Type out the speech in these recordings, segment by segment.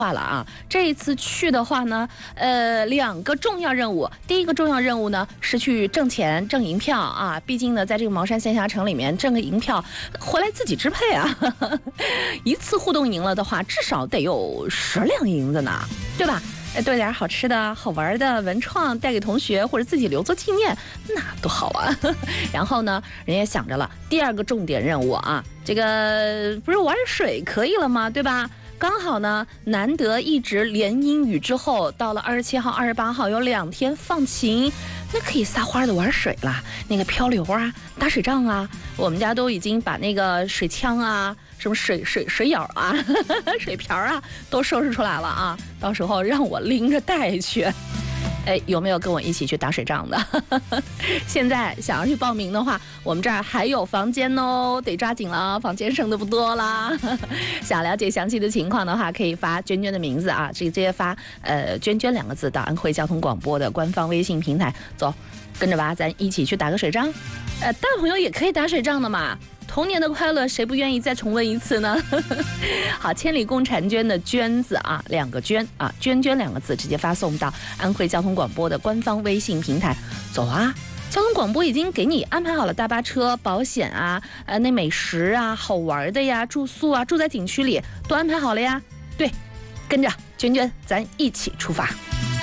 了啊，这一次去的话呢，两个重要任务。第一个重要任务呢是去挣钱、挣银票啊，毕竟呢，在这个茅山仙侠城里面挣个银票回来自己支配啊。一次互动赢了的话，至少得有10两银子呢，对吧？兑点好吃的、好玩的、文创带给同学或者自己留作纪念，那多好啊！然后呢，人家想着了，第二个重点任务啊，这个不是玩水可以了吗？对吧？刚好呢，难得一直连阴雨之后，到了27号、28号有2天放晴，那可以撒欢的玩水啦。那个漂流啊、打水仗啊，我们家都已经把那个水枪啊、什么水舀啊、水瓢啊都收拾出来了啊。到时候让我拎着带去。哎，有没有跟我一起去打水仗的？现在想要去报名的话，我们这儿还有房间哦，得抓紧了，房间剩的不多啦。想了解详细的情况的话，可以发娟娟的名字啊，直接发娟娟2个字到安徽交通广播的官方微信平台，走，跟着吧，咱一起去打个水仗。大朋友也可以打水仗的嘛。童年的快乐，谁不愿意再重温一次呢？好，千里共婵娟的娟字啊，2个娟啊，娟娟2个字直接发送到安徽交通广播的官方微信平台。走啊，交通广播已经给你安排好了大巴车、保险啊，那美食啊、好玩的呀、住宿啊，住在景区里都安排好了呀。对，跟着娟娟，咱一起出发。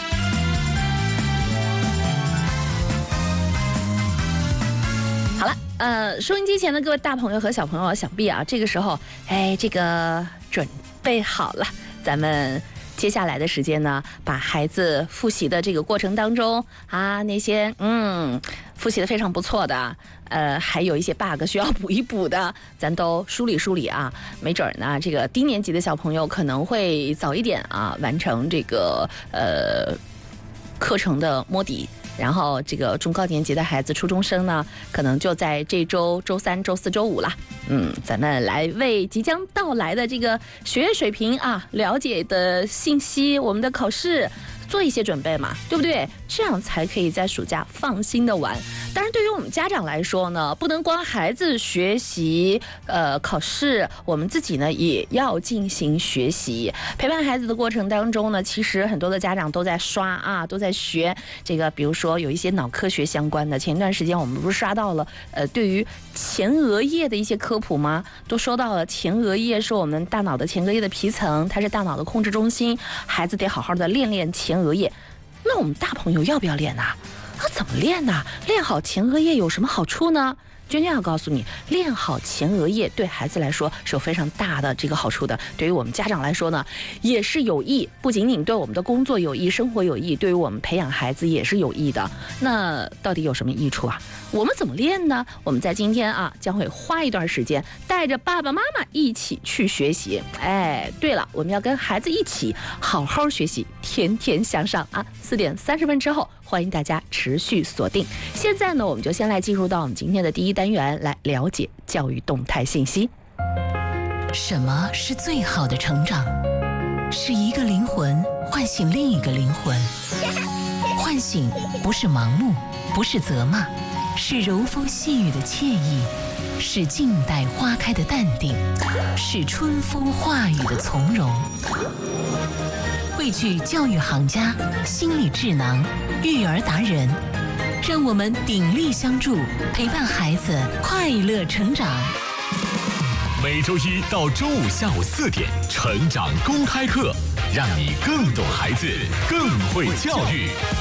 好了，收音机前的各位大朋友和小朋友，想必啊，这个时候，这个准备好了，咱们接下来的时间呢，把孩子复习的这个过程当中啊，那些复习的非常不错的，还有一些 bug 需要补一补的，咱都梳理啊，没准呢，这个低年级的小朋友可能会早一点啊完成这个课程的摸底。然后这个中高年级的孩子，初中生呢，可能就在这周周3、周4、周5啦。咱们来为即将到来的这个学业水平啊，了解的信息，我们的考试做一些准备嘛，对不对？这样才可以在暑假放心的玩。当然，对于我们家长来说呢，不能光孩子学习，考试，我们自己呢也要进行学习。陪伴孩子的过程当中呢，其实很多的家长都在刷啊，都在学这个，比如说有一些脑科学相关的。前一段时间我们不是刷到了，对于前额叶的一些科普吗？都说到了，前额叶是我们大脑的前额叶的皮层，它是大脑的控制中心，孩子得好好的练前额叶。那我们大朋友要不要练呢？怎么练呢？练好前额叶有什么好处呢？娟娟要告诉你，练好前额叶对孩子来说是有非常大的这个好处的。对于我们家长来说呢，也是有益，不仅仅对我们的工作有益、生活有益，对于我们培养孩子也是有益的。那到底有什么益处啊？我们怎么练呢？我们在今天啊，将会花一段时间，带着爸爸妈妈一起去学习。对了，我们要跟孩子一起好好学习，天天向上啊！4点30分之后，欢迎大家持续锁定。现在呢，我们就先来进入到我们今天的第一单元，来了解教育动态信息。 什么是最好的成长？是一个灵魂唤醒另一个灵魂。唤醒不是盲目，不是责骂，是柔风细雨的惬意，是静待花开的淡定，是春风化雨的从容。汇聚教育行家、心理智囊、育儿达人，让我们鼎力相助，陪伴孩子快乐成长。 每周一到周五下午4点，成长公开课，让你更懂孩子，更会教育。